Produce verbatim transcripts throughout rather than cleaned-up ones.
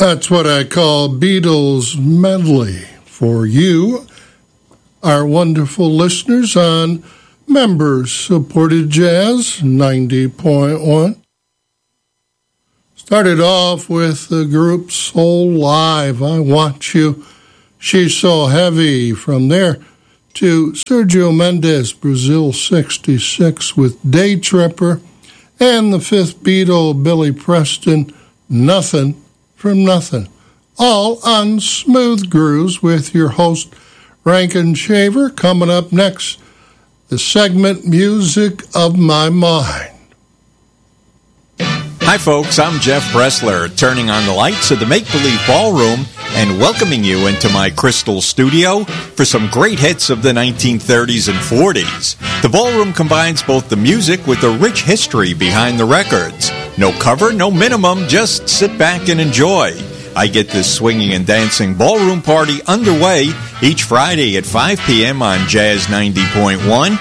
That's what I call Beatles medley for you, our wonderful listeners on members-supported Jazz ninety point one. Started off with the group Soul Live, I Want You, She's So Heavy. From there to Sergio Mendes, Brazil sixty-six with Day Tripper, and the fifth Beatle, Billy Preston, Nothing from Nothing. All on Smooth Grooves with your host, Rankin Shaver. Coming up next, the segment Music of My Mind. Hi folks, I'm Jeff Bressler, turning on the lights of the Make Believe Ballroom and welcoming you into my crystal studio for some great hits of the nineteen thirties and forties. The ballroom combines both the music with the rich history behind the records. No cover, no minimum, just sit back and enjoy. I get this swinging and dancing ballroom party underway each Friday at five p.m. on Jazz ninety point one.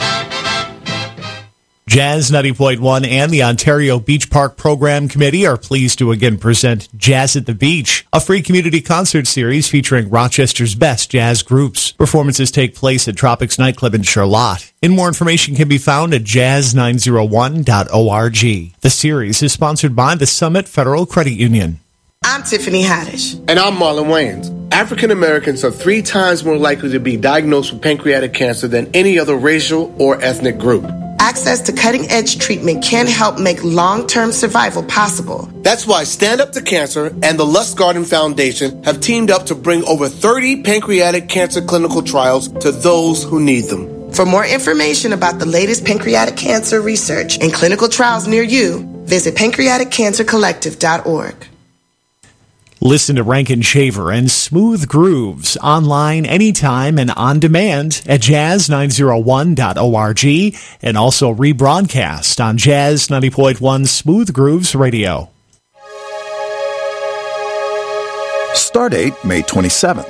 Jazz ninety point one and the Ontario Beach Park Program Committee are pleased to again present Jazz at the Beach, a free community concert series featuring Rochester's best jazz groups. Performances take place at Tropics Nightclub in Charlotte. And more information can be found at jazz nine oh one dot org. The series is sponsored by the Summit Federal Credit Union. I'm Tiffany Haddish. And I'm Marlon Wayans. African Americans are three times more likely to be diagnosed with pancreatic cancer than any other racial or ethnic group. Access to cutting-edge treatment can help make long-term survival possible. That's why Stand Up to Cancer and the Lust Garden Foundation have teamed up to bring over thirty pancreatic cancer clinical trials to those who need them. For more information about the latest pancreatic cancer research and clinical trials near you, visit pancreatic cancer collective dot org. Listen to Rankin Shaver and Smooth Grooves online anytime and on demand at jazz nine oh one dot org and also rebroadcast on Jazz ninety point one Smooth Grooves Radio. Stardate May twenty-seventh.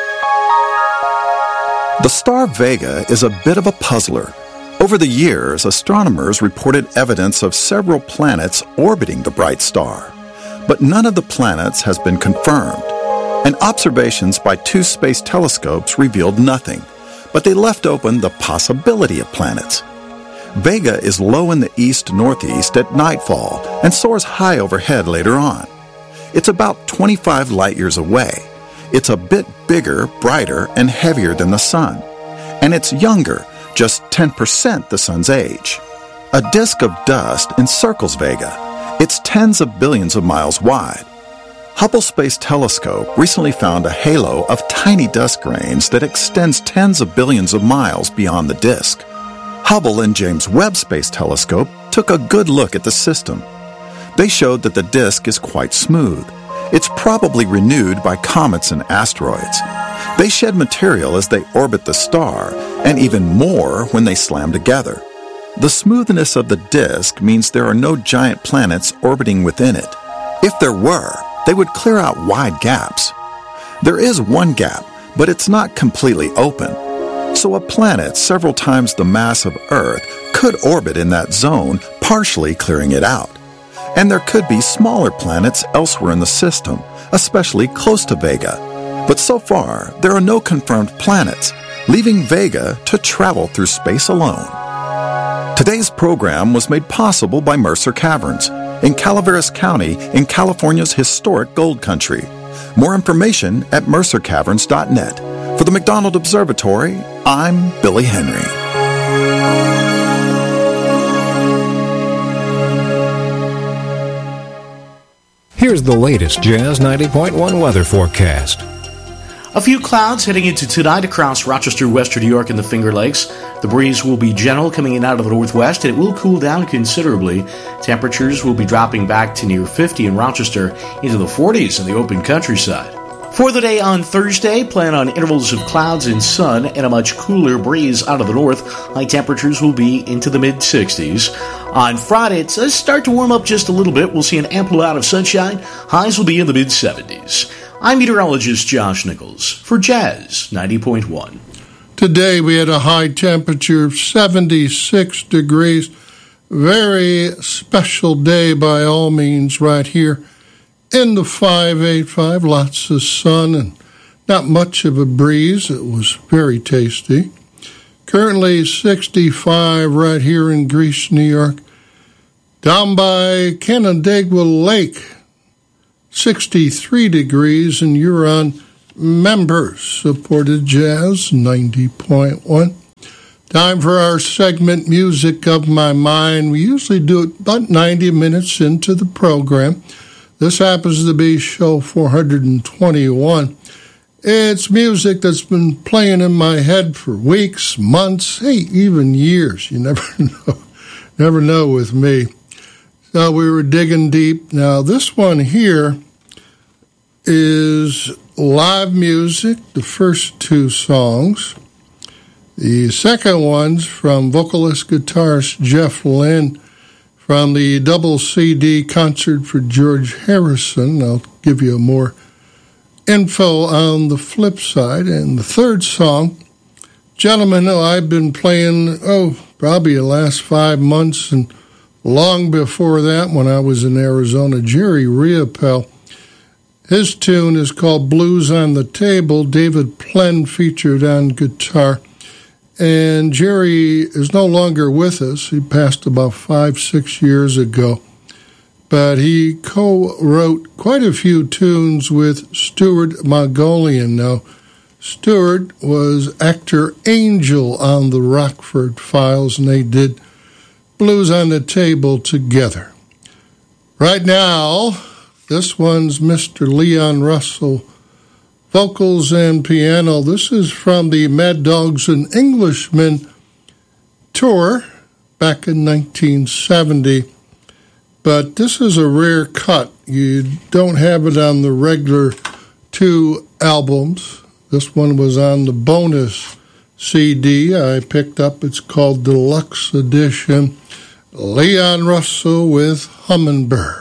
The star Vega is a bit of a puzzler. Over the years, astronomers reported evidence of several planets orbiting the bright star. But none of the planets has been confirmed, and observations by two space telescopes revealed nothing, but they left open the possibility of planets. Vega is low in the east-northeast at nightfall and soars high overhead later on. It's about twenty-five light-years away. It's a bit bigger, brighter, and heavier than the Sun, and it's younger, just ten percent the Sun's age. A disk of dust encircles Vega. It's tens of billions of miles wide. Hubble Space Telescope recently found a halo of tiny dust grains that extends tens of billions of miles beyond the disk. Hubble and James Webb Space Telescope took a good look at the system. They showed that the disk is quite smooth. It's probably renewed by comets and asteroids. They shed material as they orbit the star, and even more when they slam together. The smoothness of the disk means there are no giant planets orbiting within it. If there were, they would clear out wide gaps. There is one gap, but it's not completely open. So a planet several times the mass of Earth could orbit in that zone, partially clearing it out. And there could be smaller planets elsewhere in the system, especially close to Vega. But so far, there are no confirmed planets, leaving Vega to travel through space alone. Today's program was made possible by Mercer Caverns in Calaveras County in California's historic gold country. More information at mercer caverns dot net. For the McDonald Observatory, I'm Billy Henry. Here's the latest Jazz ninety point one weather forecast. A few clouds heading into tonight across Rochester, Western New York, and the Finger Lakes. The breeze will be gentle coming in out of the northwest, and it will cool down considerably. Temperatures will be dropping back to near fifty in Rochester, into the forties in the open countryside. For the day on Thursday, plan on intervals of clouds and sun and a much cooler breeze out of the north. High temperatures will be into the mid-sixties. On Friday, it does start to warm up just a little bit. We'll see an ample amount of sunshine. Highs will be in the mid-seventies. I'm meteorologist Josh Nichols for Jazz ninety point one. Today we had a high temperature of seventy-six degrees. Very special day by all means right here in the five eighty-five, lots of sun and not much of a breeze. It was very tasty. Currently sixty-five right here in Greece, New York. Down by Canandaigua Lake, sixty-three degrees, and you're on member-supported Jazz ninety point one. Time for our segment, Music of My Mind. We usually do it about ninety minutes into the program. This happens to be show four hundred twenty-one. It's music that's been playing in my head for weeks, months, hey, even years. You never know. Never know with me. So we were digging deep. Now, this one here is live music, the first two songs. The second one's from vocalist guitarist Jeff Lynne from the double C D Concert for George Harrison. I'll give you more info on the flip side. And the third song, gentlemen, I've been playing, oh, probably the last five months and long before that when I was in Arizona, Jerry Riopelle. His tune is called Blues on the Table. David Plen featured on guitar. And Jerry is no longer with us. He passed about five, six years ago. But he co-wrote quite a few tunes with Stuart Mongolian. Now, Stuart was actor Angel on the Rockford Files, and they did Blues on the Table together. Right now, this one's Mister Leon Russell, vocals and piano. This is from the Mad Dogs and Englishmen tour back in nineteen seventy. But this is a rare cut. You don't have it on the regular two albums. This one was on the bonus C D I picked up. It's called Deluxe Edition. Leon Russell with Hummingbird.